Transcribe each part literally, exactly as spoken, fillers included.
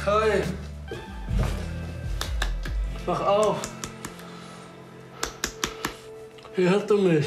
Kai! Wach auf! Hörst du mich?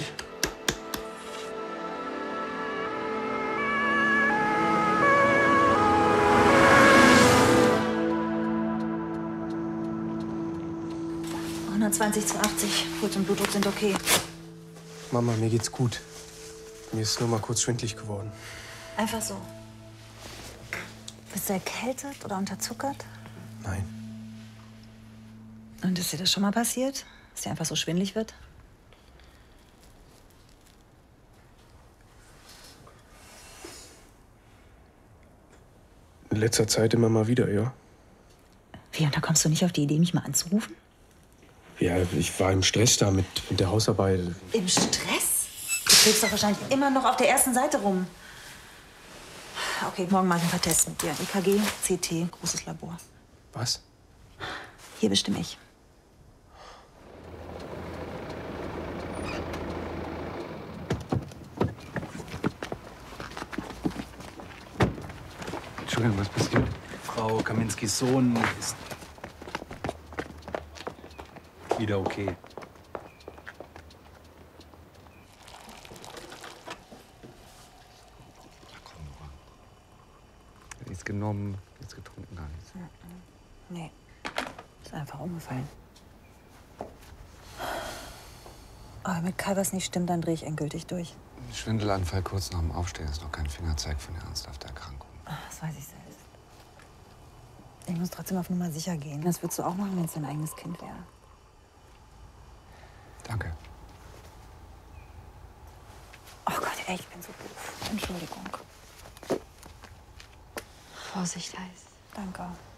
hundertzwanzig zu achtzig. Puls und Blutdruck sind okay. Mama, mir geht's gut. Mir ist nur mal kurz schwindelig geworden. Einfach so. Bist du erkältet oder unterzuckert? Nein. Und ist dir das schon mal passiert? Dass dir einfach so schwindelig wird? In letzter Zeit immer mal wieder, ja. Wie, und da kommst du nicht auf die Idee, mich mal anzurufen? Ja, ich war im Stress da mit, mit der Hausarbeit. Im Stress? Du klebst doch wahrscheinlich immer noch auf der ersten Seite rum. Okay, morgen mache ich ein paar Tests mit dir. E K G, C T, großes Labor. Was? Hier bestimme ich. Entschuldigung, was passiert? Frau Kaminskis Sohn ist wieder okay. Nichts genommen, nichts getrunken, gar nichts. Nee, ist einfach umgefallen. Aber mit Kai was nicht stimmt, dann drehe ich endgültig durch. Schwindelanfall kurz nach dem Aufstehen ist noch kein Fingerzeig für eine ernsthafte Erkrankung. Ach, das weiß ich selbst. Ich muss trotzdem auf Nummer sicher gehen. Das würdest du auch machen, wenn es dein eigenes Kind wäre. Danke. Oh Gott, ey, ich bin so doof. Entschuldigung. Vorsicht heißt. Danke.